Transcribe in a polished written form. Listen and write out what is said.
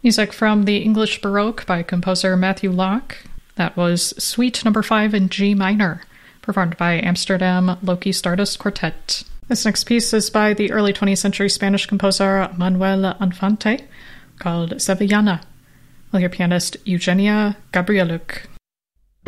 Music from the English Baroque by composer Matthew Locke. That was Suite Number 5 in G minor, performed by Amsterdam Loki Stardust Quartet. This next piece is by the early 20th century Spanish composer Manuel Infante, called Sevillana. We'll hear pianist Eugenia Gabrieluk.